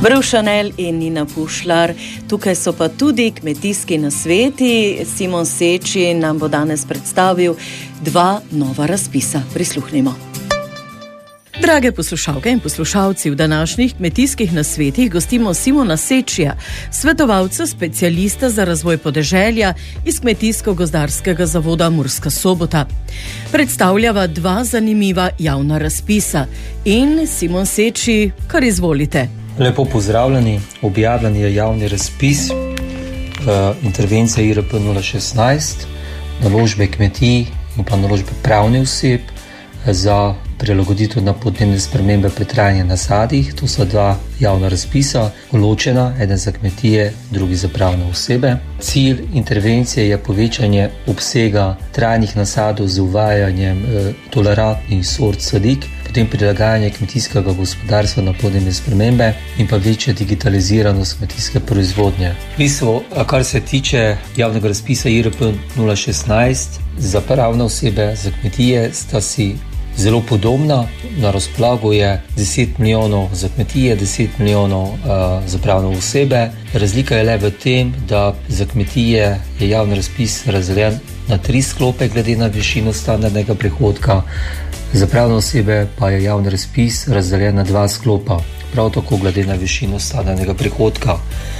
Šanel in Nina Pušlar. Tukaj so pa tudi kmetijski nasveti. Simon Seči nam bo danes predstavil 2 nova razpisa. Prisluhnimo. Drage poslušalke in poslušalci, v današnjih kmetijskih nasvetih gostimo Simona Sečija, svetovalca specialista za razvoj podeželja iz Kmetijsko-gozdarskega zavoda Murska Sobota. Predstavljava 2 zanimiva javna razpisa. In Simon Seči, kar izvolite. Lepo pozdravljeni. Objavljen je javni razpis intervencije IRP 016, naložbe kmetij in pa naložbe pravnih oseb za prilagoditev na podnebne spremembe pri trajnih nasadih. To so 2 javna razpisa, ločena, eden za kmetije, drugi za pravne osebe. Cilj intervencije je povečanje obsega trajnih nasadov z uvajanjem tolerantnih sort sadik, potem prilagajanje kmetijskega gospodarstva na podnebne spremembe in pa večja digitaliziranost kmetijske proizvodnje. V bistvu, kar se tiče javnega razpisa IRP 016, za pravne osebe, za kmetije sta si zelo podobna. Na razpolago je 10 milijonov za kmetije, 10 milijonov za pravne osebe. Razlika je le v tem, da za kmetije je javni razpis razdeljen na 3 sklope glede na višino standardnega prihodka, za pravne osebe pa je javni razpis razdeljen na 2 sklopa, prav tako glede na višino standardnega prihodka.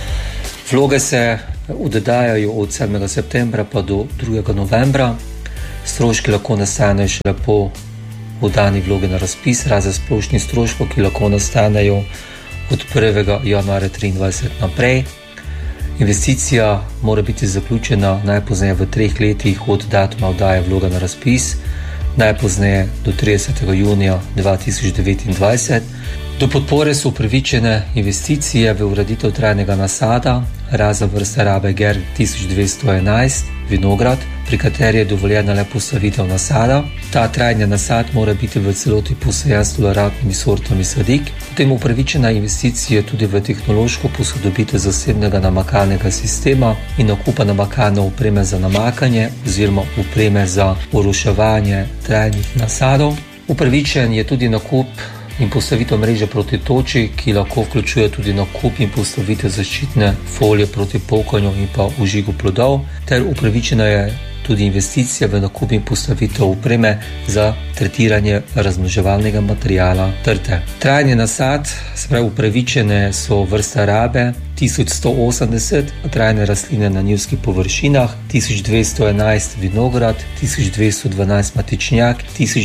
Vloge se oddajajo od 7. septembra pa do 2. novembra. Stroški lahko nastanejo šele po oddani vloge na razpis, razen splošnih stroškov, ki lahko nastanejo od 1. januarja 2023 naprej. Investicija mora biti zaključena najpozneje v 3 letih od datuma oddaje vloge na razpis, najpozneje do 30. junija 2029. Do podpore so upravičene investicije v ureditev trajnega nasada, razen vrste rabe GER 1211, vinograd, pri kateri je dovoljena le postavitev nasada. Ta trajni nasad mora biti v celoti posajen s tolerantnimi sortami sadik. Potem upravičena investicija tudi v tehnološko posodobitev zasebnega namakalnega sistema in nakupa namakalne opreme za namakanje oziroma opreme za oroševanje trajnih nasadov. Upravičen je tudi nakup in postavitev mreže proti toči, ki lahko vključuje tudi nakup in postavitev zaščitne folije proti pokanju in pa užigu plodov, ter upravičena je tudi investicija v nakup in postavitev opreme za tretiranje razmnoževalnega materiala trte. Trajni nasad, se pravi upravičene so vrsta rabe 1180, trajne rastline na njivskih površinah, 1211 vinograd, 1212 matičnjak,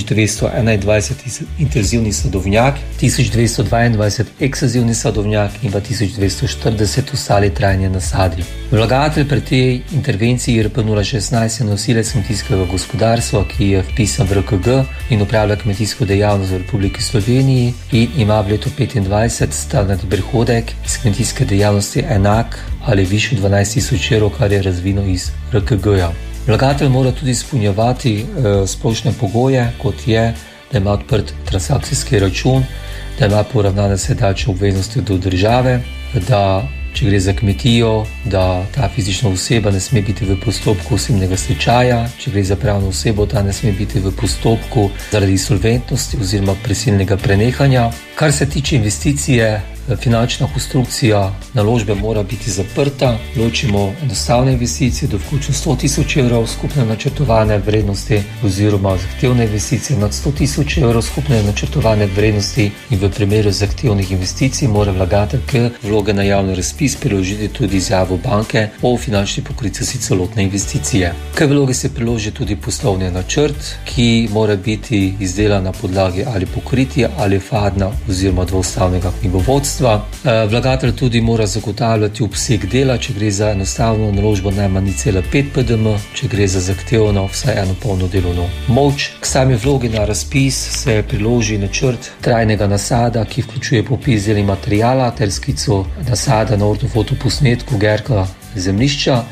1221 intenzivni sadovnjak, 1222 ekscesivni sadovnjak in pa 1240 ostali trajni nasadi. Vlagatelj pri tej intervenciji IRP 016 je nosilec kmetijskega gospodarstva, ki je vpisan v RKG in upravlja kmetijsko dejavnost v Republiki Sloveniji in ima v letu 2025 standardni prihodek iz kmetijske dejavnosti enak ali višji 12.000 evrov, kar je razvidno iz RKG-ja. Vlagatelj mora tudi izpolnjevati splošne pogoje, kot je, da ima odprt transakcijski račun, da ima poravnane sedajne obveznosti do države, da če gre za kmetijo, da ta fizična oseba ne sme biti v postopku osebnega stečaja, če gre za pravno osebo, ta ne sme biti v postopku zaradi insolventnosti oziroma prisilnega prenehanja. Kar se tiče investicije, finančna konstrukcija naložbe mora biti zaprta. Ločimo enostavne investicije do vključno 100.000 evrov skupne načrtovane vrednosti oziroma zahtevne investicije nad 100.000 evrov skupne načrtovane vrednosti in v primeru zahtevnih investicij mora vlagatelj k vloge na javni razpis priložiti tudi izjavo banke o finančni pokritnosti celotne investicije. K vlogi se priloži tudi poslovni načrt, ki mora biti izdelan na podlagi ali pokritja ali fadna oziroma dvoustavnega knjigovodstva. Vlagatelj tudi mora zagotavljati obseg dela, če gre za enostavno naložbo najmanj 0,5 PDM, če gre za zahtevno vsaj eno polno delovno moč. K sami vlogi na razpis se priloži načrt trajnega nasada, ki vključuje popis delnih materiala ter skico nasada na ortofotoposnetku gerka zemljišča.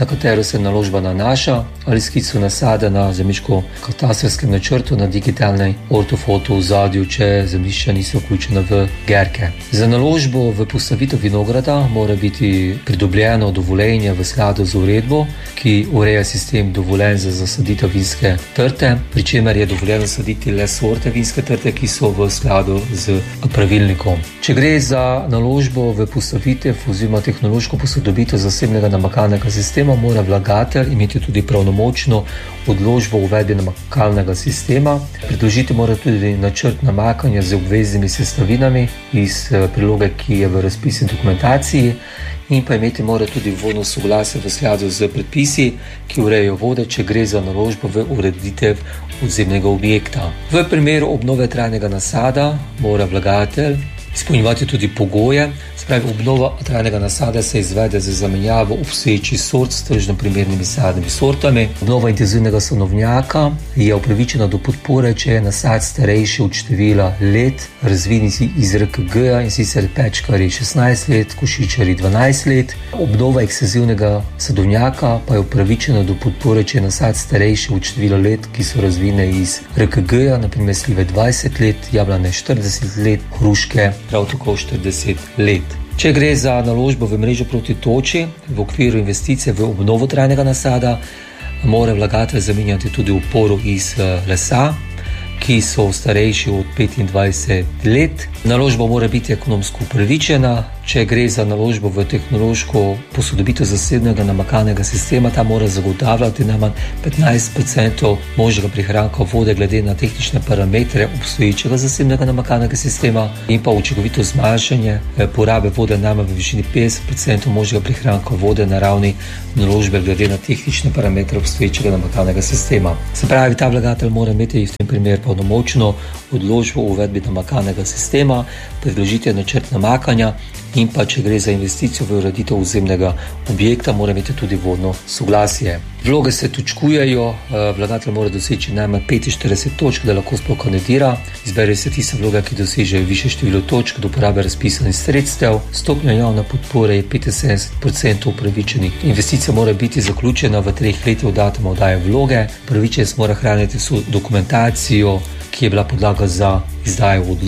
na katero se naložba nanaša, ali skico nasada na zemljiško-katastrskem načrtu na digitalnej ortofoto ozadju, če zemljišča niso vključena v gerke. Za naložbo v postavitev vinograda mora biti pridobljeno dovoljenje v skladu z uredbo, ki ureja sistem dovoljenj za zasaditev vinske trte, pri čemer je dovoljeno saditi le sorte vinske trte, ki so v skladu z pravilnikom. Če gre za naložbo v postavitev oziroma tehnološko posodobitev zasebnega namakalnega sistema, mora vlagatelj imeti tudi pravnomočno odločbo o uvedbi namakalnega sistema. Predložiti mora tudi načrt namakanja z obveznimi sestavinami iz priloge, ki je v razpisni dokumentaciji, in pa imeti mora tudi vodno soglasje v skladu z predpisi, ki urejajo vode, če gre za naložbo v ureditev podzemnega objekta. V primeru obnove trajnega nasada mora vlagatelj izpolnjevati tudi pogoje. Spravi, obnova trajnega nasada se izvede z zamenjavo obstoječih sort s tržno primernimi sadnimi sortami. Obnova intenzivnega sanovnjaka je upravičena do podpore, če je nasad starejši od števila let, razvin iz RKG-ja, in sicer pečkarji 16 let, košičarji 12 let. Obnova ekstenzivnega sadovnjaka pa je upravičena do podpore, če je nasad starejši od števila let, ki so razvine iz RKG-ja, naprimer slive 20 let, jablane 40 let, hruške prav tako 40 let. Če gre za naložbo v mrežo proti toči v okviru investicije v obnovo trajnega nasada, mora vlagatelj zamenjati tudi oporo iz lesa, ki so starejši od 25 let. Naložba mora biti ekonomsko upravičena. Če gre za naložbo v tehnološko posodobitev zasebnega namakalnega sistema, ta mora zagotavljati najmanj 15% možnega prihranka vode glede na tehnične parametre obstoječega zasebnega namakalnega sistema in pa učinkovito zmanjšanje porabe vode najmanj v višini 50% možnega prihranka vode na ravni naložbe glede na tehnične parametre obstoječega namakalnega sistema. Se pravi, ta vlagatelj mora imeti v tem primeru polnomočno odločbo o uvedbi namakalnega sistema, predložiti načrt namakanja in pa, če gre za investicijo v ureditev ozemnega objekta, mora imeti tudi vodno soglasje. Vloge se točkujejo, vlagatelj mora doseči najmanj 45 točk, da lahko sploh kandidira. Izberejo se tiste vloge, ki dosežejo višje število točk do uporabe razpisanih sredstev. Stopnja javne podpore je 75% upravičenih. Investicija mora biti zaključena v 3 letih od datuma oddaje vloge. Upravičenec mora hraniti dokumentacijo, ki je bila podlaga za izdajo odločbe.